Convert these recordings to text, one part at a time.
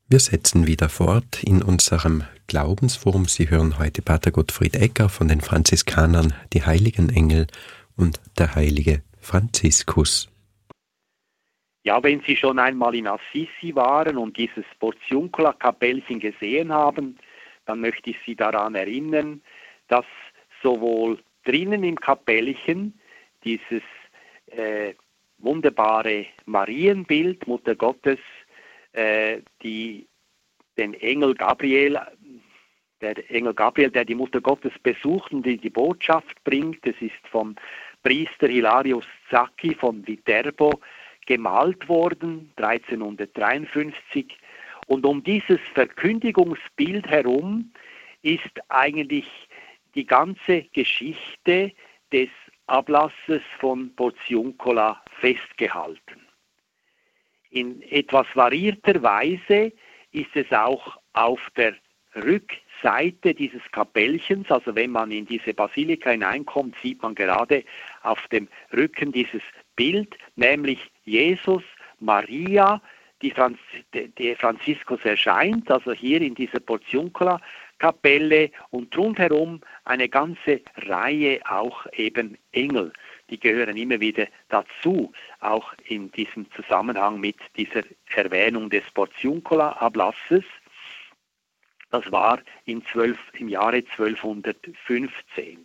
Wir setzen wieder fort in unserem Glaubensforum. Sie hören heute Pater Gottfried Egger von den Franziskanern, die heiligen Engel und der heilige Franziskus. Ja, wenn Sie schon einmal in Assisi waren und dieses Portiuncula-Kapellchen gesehen haben, dann möchte ich Sie daran erinnern, dass sowohl drinnen im Kapellchen dieses wunderbare Marienbild, Mutter Gottes, die den Engel Gabriel, der die Mutter Gottes besucht und die Botschaft bringt. Es ist vom Priester Hilarius Zacchi von Viterbo gemalt worden, 1353. Und um dieses Verkündigungsbild herum ist eigentlich die ganze Geschichte des Ablasses von Portiuncula festgehalten. In etwas variierter Weise ist es auch auf der Rückseite dieses Kapellchens, also wenn man in diese Basilika hineinkommt, sieht man gerade auf dem Rücken dieses Bild, nämlich Jesus, Maria, die Franziskus erscheint, also hier in dieser Portiuncula-Kapelle, und rundherum eine ganze Reihe auch eben Engel. Die gehören immer wieder dazu, auch in diesem Zusammenhang mit dieser Erwähnung des Portiuncula-Ablasses. Das war im Jahre 1215.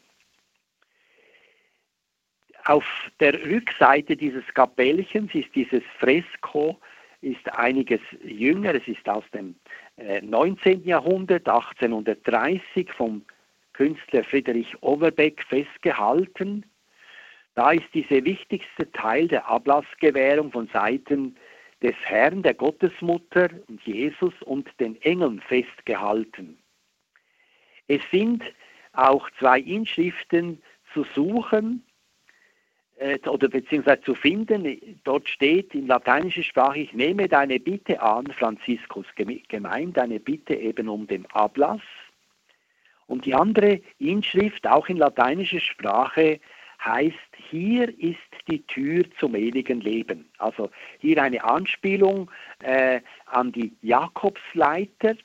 Auf der Rückseite dieses Kapellchens ist dieses Fresko einiges jünger. Es ist aus dem 19. Jahrhundert, 1830, vom Künstler Friedrich Overbeck festgehalten. Da ist dieser wichtigste Teil der Ablassgewährung von Seiten des Herrn, der Gottesmutter und Jesus und den Engeln festgehalten. Es sind auch zwei Inschriften zu suchen oder beziehungsweise zu finden. Dort steht in lateinischer Sprache: Ich nehme deine Bitte an, Franziskus, gemeint deine Bitte eben um den Ablass. Und die andere Inschrift, auch in lateinischer Sprache, heißt: Hier ist die Tür zum ewigen Leben. Also hier eine Anspielung an die Jakobsleiter.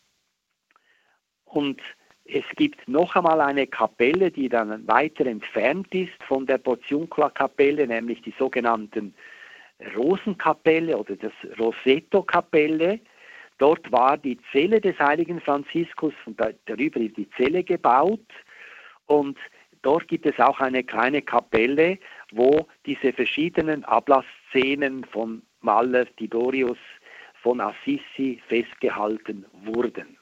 Und es gibt noch einmal eine Kapelle, die dann weiter entfernt ist von der Portiuncula-Kapelle, nämlich die sogenannten Rosenkapelle oder das Rosetto-Kapelle. Dort war die Zelle des heiligen Franziskus und darüber ist die Zelle gebaut. Und dort gibt es auch eine kleine Kapelle, wo diese verschiedenen Ablassszenen von Maler Tiberius von Assisi festgehalten wurden.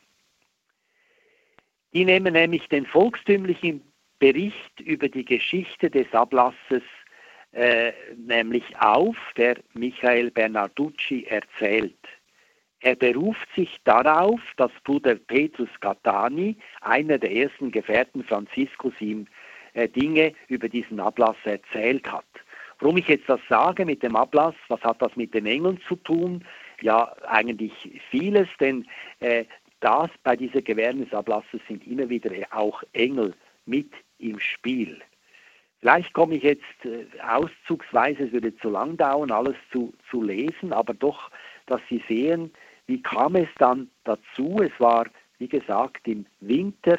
Die nehmen nämlich den volkstümlichen Bericht über die Geschichte des Ablasses nämlich auf, der Michael Bernarducci erzählt. Er beruft sich darauf, dass Bruder Petrus Cattani, einer der ersten Gefährten Franziskus, ihm Dinge über diesen Ablass erzählt hat. Warum ich jetzt das sage mit dem Ablass, was hat das mit den Engeln zu tun? Ja, eigentlich vieles, denn bei dieser Gewährung des Ablasses sind immer wieder auch Engel mit im Spiel. Vielleicht komme ich jetzt auszugsweise, es würde zu lang dauern, alles zu lesen, aber doch, dass Sie sehen, wie kam es dann dazu? Es war, wie gesagt, im Winter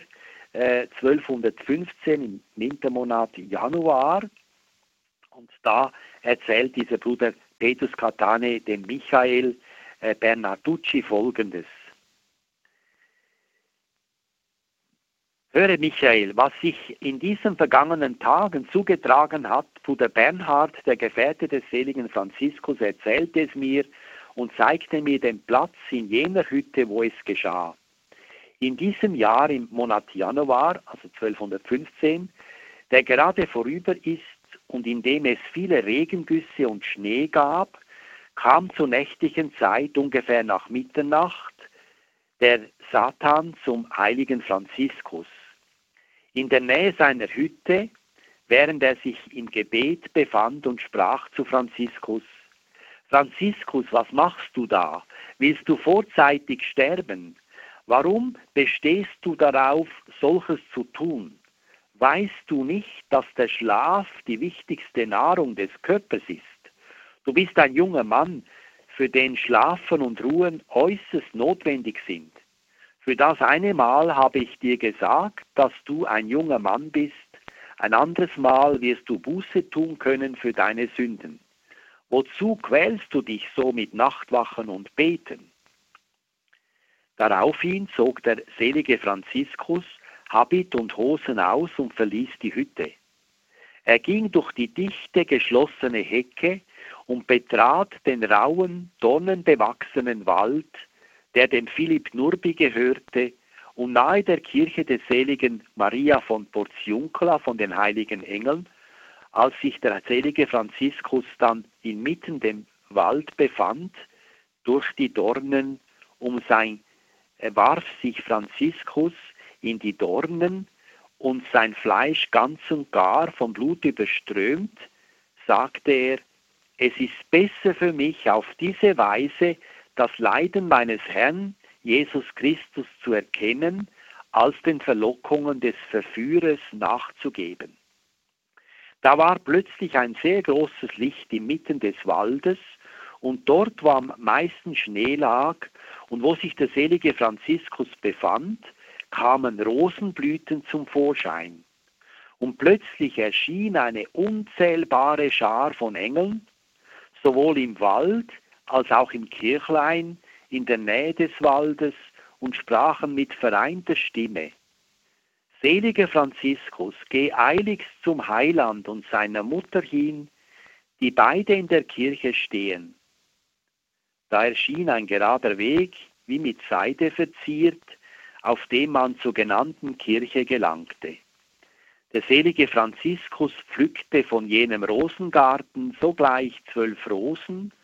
1215, im Wintermonat Januar. Und da erzählt dieser Bruder Petrus Cattani dem Michael Bernarducci Folgendes. Höre, Michael, was sich in diesen vergangenen Tagen zugetragen hat. Bruder Bernhard, der Gefährte des seligen Franziskus, erzählte es mir und zeigte mir den Platz in jener Hütte, wo es geschah. In diesem Jahr, im Monat Januar, also 1215, der gerade vorüber ist und in dem es viele Regengüsse und Schnee gab, kam zur nächtlichen Zeit, ungefähr nach Mitternacht, der Satan zum heiligen Franziskus. In der Nähe seiner Hütte, während er sich im Gebet befand, und sprach zu Franziskus: Franziskus, was machst du da? Willst du vorzeitig sterben? Warum bestehst du darauf, solches zu tun? Weißt du nicht, dass der Schlaf die wichtigste Nahrung des Körpers ist? Du bist ein junger Mann, für den Schlafen und Ruhen äußerst notwendig sind. Für das eine Mal habe ich dir gesagt, dass du ein junger Mann bist, ein anderes Mal wirst du Buße tun können für deine Sünden. Wozu quälst du dich so mit Nachtwachen und Beten? Daraufhin zog der selige Franziskus Habit und Hosen aus und verließ die Hütte. Er ging durch die dichte, geschlossene Hecke und betrat den rauen, dornenbewachsenen Wald, der dem Philipp Nurbi gehörte und nahe der Kirche des seligen Maria von Porciuncula von den heiligen Engeln, als sich der selige Franziskus dann inmitten dem Wald befand, durch die Dornen, warf sich Franziskus in die Dornen und sein Fleisch ganz und gar vom Blut überströmt, sagte er, es ist besser für mich auf diese Weise das Leiden meines Herrn Jesus Christus zu erkennen, als den Verlockungen des Verführers nachzugeben. Da war plötzlich ein sehr großes Licht inmitten des Waldes, und dort, wo am meisten Schnee lag und wo sich der selige Franziskus befand, kamen Rosenblüten zum Vorschein. Und plötzlich erschien eine unzählbare Schar von Engeln, sowohl im Wald als auch im Kirchlein, in der Nähe des Waldes, und sprachen mit vereinter Stimme: Seliger Franziskus, geh eiligst zum Heiland und seiner Mutter hin, die beide in der Kirche stehen. Da erschien ein gerader Weg, wie mit Seide verziert, auf dem man zur genannten Kirche gelangte. Der selige Franziskus pflückte von jenem Rosengarten sogleich 12 Rosen,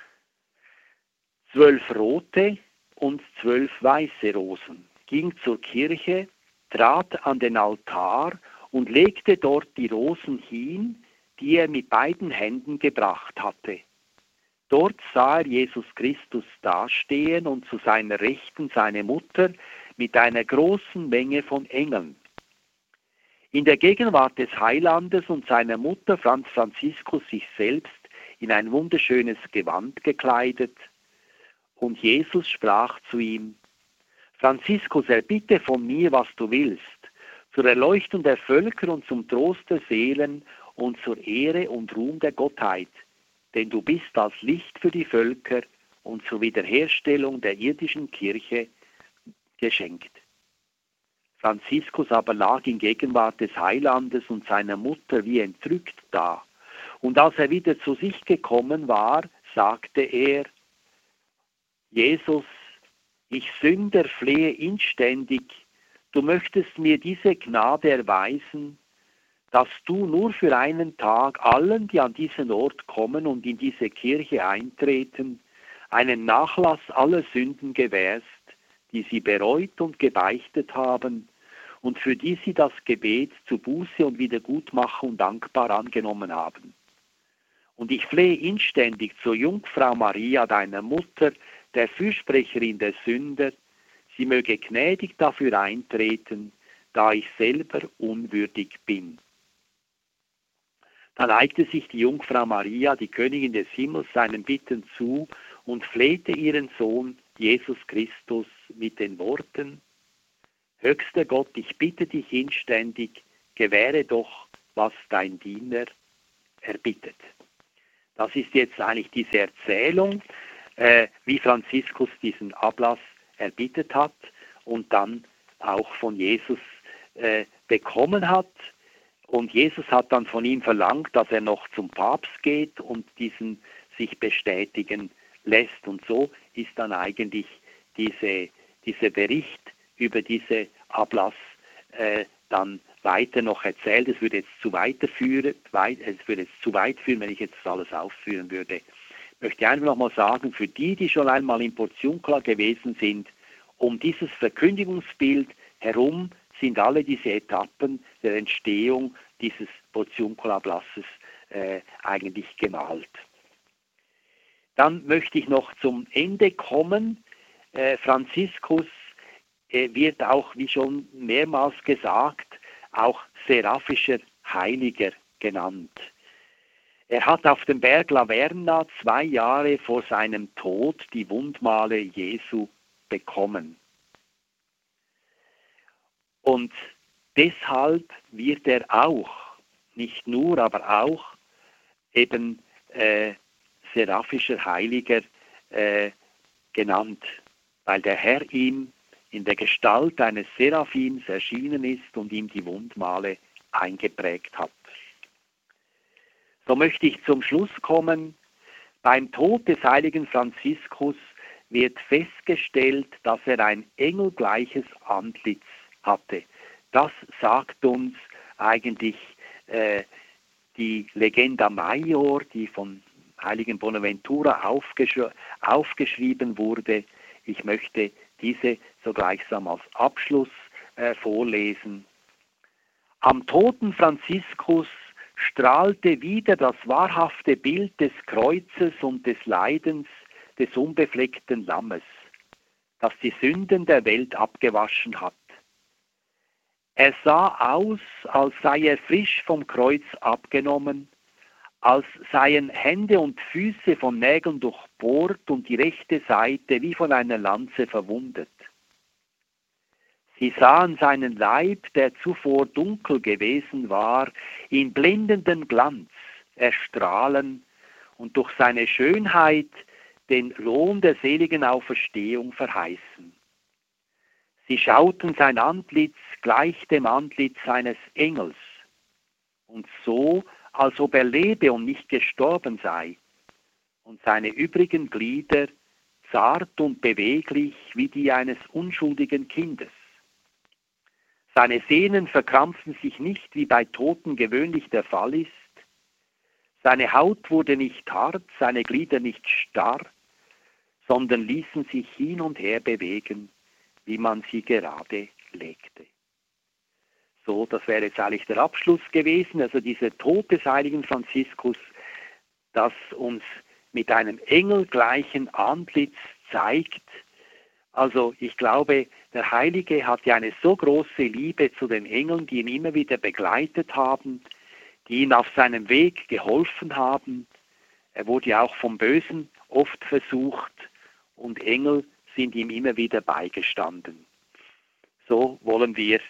12 rote und 12 weiße Rosen, ging zur Kirche, trat an den Altar und legte dort die Rosen hin, die er mit beiden Händen gebracht hatte. Dort sah er Jesus Christus dastehen und zu seiner Rechten seine Mutter mit einer großen Menge von Engeln. In der Gegenwart des Heilandes und seiner Mutter fand Franziskus sich selbst in ein wunderschönes Gewand gekleidet, und Jesus sprach zu ihm: Franziskus, erbitte von mir, was du willst, zur Erleuchtung der Völker und zum Trost der Seelen und zur Ehre und Ruhm der Gottheit, denn du bist als Licht für die Völker und zur Wiederherstellung der irdischen Kirche geschenkt. Franziskus aber lag in Gegenwart des Heilandes und seiner Mutter wie entrückt da, und als er wieder zu sich gekommen war, sagte er: Jesus, ich Sünder flehe inständig, du möchtest mir diese Gnade erweisen, dass du nur für einen Tag allen, die an diesen Ort kommen und in diese Kirche eintreten, einen Nachlass aller Sünden gewährst, die sie bereut und gebeichtet haben und für die sie das Gebet zu Buße und Wiedergutmachung dankbar angenommen haben. Und ich flehe inständig zur Jungfrau Maria, deiner Mutter, der Fürsprecherin der Sünder, sie möge gnädig dafür eintreten, da ich selber unwürdig bin. Da neigte sich die Jungfrau Maria, die Königin des Himmels, seinen Bitten zu und flehte ihren Sohn Jesus Christus mit den Worten: Höchster Gott, ich bitte dich inständig, gewähre doch, was dein Diener erbittet. Das ist jetzt eigentlich diese Erzählung, wie Franziskus diesen Ablass erbittet hat und dann auch von Jesus bekommen hat. Und Jesus hat dann von ihm verlangt, dass er noch zum Papst geht und diesen sich bestätigen lässt. Und so ist dann eigentlich dieser Bericht über diese Ablass dann weiter noch erzählt. Es würde jetzt zu weit führen, wenn ich jetzt das alles aufführen würde. Ich möchte einfach nochmal sagen, für die schon einmal in Porciuncula gewesen sind, um dieses Verkündigungsbild herum sind alle diese Etappen der Entstehung dieses Porciuncula-Ablasses eigentlich gemalt. Dann möchte ich noch zum Ende kommen. Franziskus wird auch, wie schon mehrmals gesagt, auch seraphischer Heiliger genannt. Er hat auf dem Berg Laverna 2 Jahre vor seinem Tod die Wundmale Jesu bekommen. Und deshalb wird er auch, nicht nur, aber auch eben seraphischer Heiliger genannt, weil der Herr ihm in der Gestalt eines Seraphims erschienen ist und ihm die Wundmale eingeprägt hat. So möchte ich zum Schluss kommen. Beim Tod des heiligen Franziskus wird festgestellt, dass er ein engelgleiches Antlitz hatte. Das sagt uns eigentlich die Legenda Major, die von heiligen Bonaventura aufgeschrieben wurde. Ich möchte diese so gleichsam als Abschluss vorlesen. Am toten Franziskus strahlte wieder das wahrhafte Bild des Kreuzes und des Leidens des unbefleckten Lammes, das die Sünden der Welt abgewaschen hat. Er sah aus, als sei er frisch vom Kreuz abgenommen, als seien Hände und Füße von Nägeln durchbohrt und die rechte Seite wie von einer Lanze verwundet. Sie sahen seinen Leib, der zuvor dunkel gewesen war, in blendenden Glanz erstrahlen und durch seine Schönheit den Lohn der seligen Auferstehung verheißen. Sie schauten sein Antlitz gleich dem Antlitz eines Engels und so, als ob er lebe und nicht gestorben sei, und seine übrigen Glieder zart und beweglich wie die eines unschuldigen Kindes. Seine Sehnen verkrampften sich nicht, wie bei Toten gewöhnlich der Fall ist. Seine Haut wurde nicht hart, seine Glieder nicht starr, sondern ließen sich hin und her bewegen, wie man sie gerade legte. So, das wäre jetzt eigentlich der Abschluss gewesen, also dieser Tod des heiligen Franziskus, das uns mit einem engelgleichen Antlitz zeigt. Also ich glaube, der Heilige hat ja eine so große Liebe zu den Engeln, die ihn immer wieder begleitet haben, die ihm auf seinem Weg geholfen haben. Er wurde ja auch vom Bösen oft versucht und Engel sind ihm immer wieder beigestanden. So wollen wir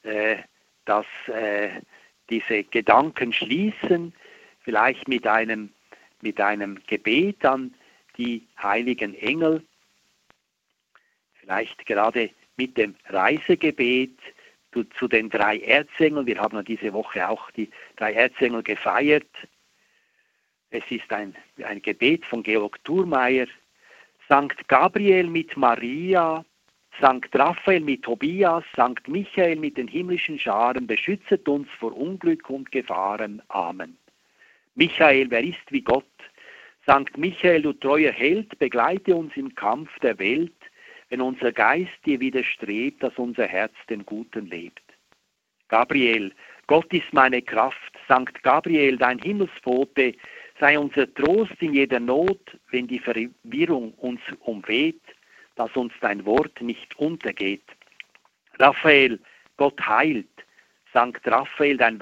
diese Gedanken schließen, vielleicht mit einem Gebet an die heiligen Engel, vielleicht gerade mit dem Reisegebet zu den 3 Erzengeln. Wir haben ja diese Woche auch die 3 Erzengel gefeiert. Es ist ein Gebet von Georg Thurmeier. Sankt Gabriel mit Maria, Sankt Raphael mit Tobias, Sankt Michael mit den himmlischen Scharen, beschützet uns vor Unglück und Gefahren. Amen. Michael, wer ist wie Gott? Sankt Michael, du treuer Held, begleite uns im Kampf der Welt, wenn unser Geist dir widerstrebt, dass unser Herz den Guten lebt. Gabriel, Gott ist meine Kraft. Sankt Gabriel, dein Himmelsbote, sei unser Trost in jeder Not, wenn die Verwirrung uns umweht, dass uns dein Wort nicht untergeht. Raphael, Gott heilt. Sankt Raphael, dein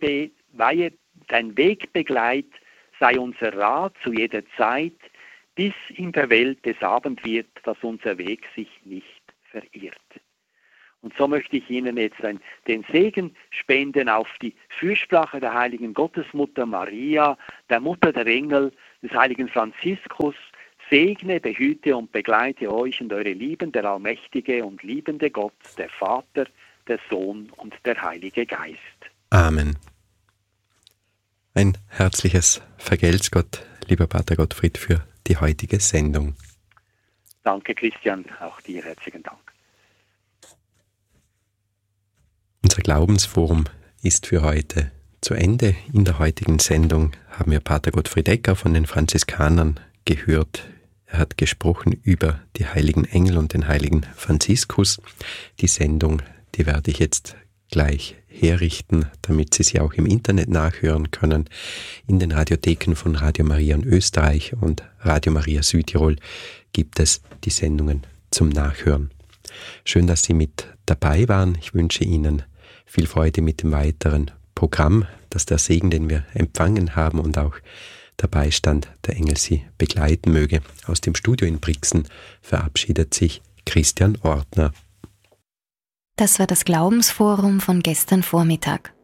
Wegbegleit, sei unser Rat zu jeder Zeit, bis in der Welt es Abend wird, dass unser Weg sich nicht verirrt. Und so möchte ich Ihnen jetzt den Segen spenden auf die Fürsprache der heiligen Gottesmutter Maria, der Mutter der Engel, des heiligen Franziskus. Segne, behüte und begleite euch und eure Lieben, der allmächtige und liebende Gott, der Vater, der Sohn und der Heilige Geist. Amen. Ein herzliches Vergelt's Gott, lieber Pater Gottfried, für die heutige Sendung. Danke, Christian, auch dir herzlichen Dank. Unser Glaubensforum ist für heute zu Ende. In der heutigen Sendung haben wir Pater Gottfried Ecker von den Franziskanern gehört. Er hat gesprochen über die heiligen Engel und den heiligen Franziskus. Die Sendung, die werde ich jetzt gleich herrichten, damit Sie sie auch im Internet nachhören können. In den Radiotheken von Radio Maria in Österreich und Radio Maria Südtirol gibt es die Sendungen zum Nachhören. Schön, dass Sie mit dabei waren. Ich wünsche Ihnen viel Freude mit dem weiteren Programm. dass der Segen, den wir empfangen haben und auch der Beistand der Engel Sie begleiten möge. Aus dem Studio in Brixen verabschiedet sich Christian Ortner. Das war das Glaubensforum von gestern Vormittag.